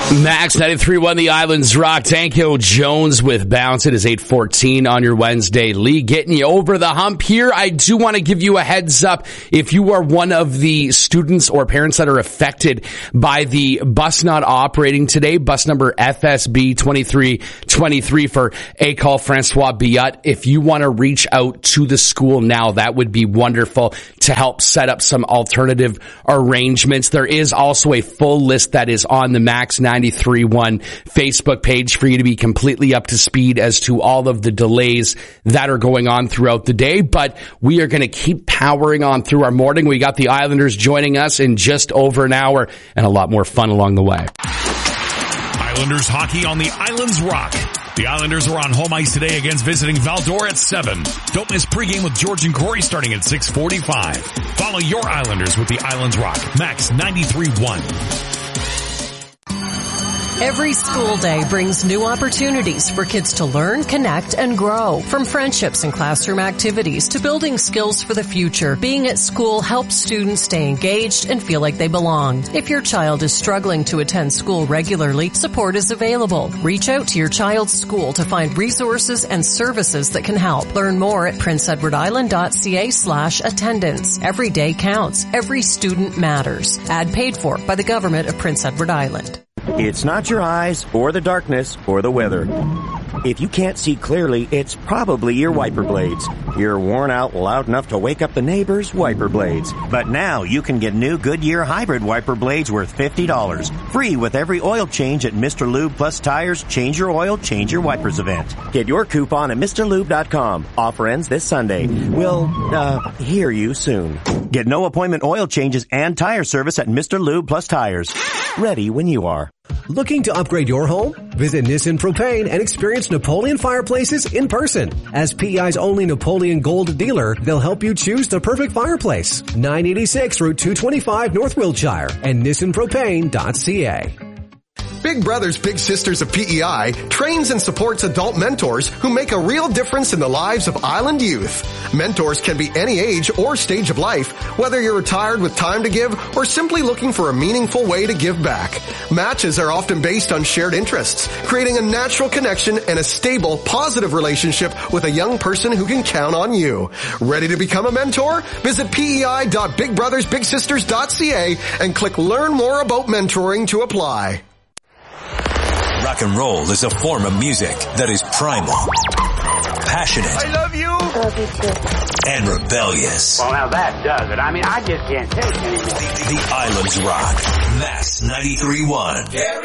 Max 93.1 The Islands Rock. Tanko Jones with Bounce. It is 8:14 on your Wednesday. Lee getting you over the hump here. I do want to give you a heads up. If you are one of the students or parents that are affected by the bus not operating today, bus number FSB 2323 for École Francois Biot, if you want to reach out to the school now, that would be wonderful to help set up some alternative arrangements. There is also a full list that is on the Max 93.1 Facebook page for you to be completely up to speed as to all of the delays that are going on throughout the day. But we are going to keep powering on through our morning. We got the Islanders joining us in just over an hour and a lot more fun along the way. Islanders hockey on the Islands Rock. The Islanders are on home ice today against visiting Val-d'Or at 7. Don't miss pregame with George and Corey starting at 6:45. Follow your Islanders with the Islands Rock. Max 93.1. Every school day brings new opportunities for kids to learn, connect, and grow. From friendships and classroom activities to building skills for the future, being at school helps students stay engaged and feel like they belong. If your child is struggling to attend school regularly, support is available. Reach out to your child's school to find resources and services that can help. Learn more at princeedwardisland.ca/attendance. Every day counts. Every student matters. Ad paid for by the Government of Prince Edward Island. It's not your eyes, or the darkness, or the weather. If you can't see clearly, it's probably your wiper blades. You're worn out loud enough to wake up the neighbors' wiper blades. But now you can get new Goodyear hybrid wiper blades worth $50. Free with every oil change at Mr. Lube Plus Tires Change Your Oil, Change Your Wipers event. Get your coupon at MrLube.com. Offer ends this Sunday. We'll, hear you soon. Get no appointment oil changes and tire service at Mr. Lube Plus Tires. Ready when you are. Looking to upgrade your home? Visit Nissan Propane and experience Napoleon fireplaces in person. As PEI's only Napoleon Gold dealer, they'll help you choose the perfect fireplace. 986 Route 225 North Wiltshire and nissanpropane.ca. Big Brothers Big Sisters of PEI trains and supports adult mentors who make a real difference in the lives of island youth. Mentors can be any age or stage of life, whether you're retired with time to give or simply looking for a meaningful way to give back. Matches are often based on shared interests, creating a natural connection and a stable, positive relationship with a young person who can count on you. Ready to become a mentor? Visit pei.bigbrothersbigsisters.ca and click Learn More About Mentoring to apply. Rock and roll is a form of music that is primal, passionate. I love you. Love you too. And rebellious. Well, now that does it. I mean, I just can't take it anymore. The Islands Rock. Max 93.1.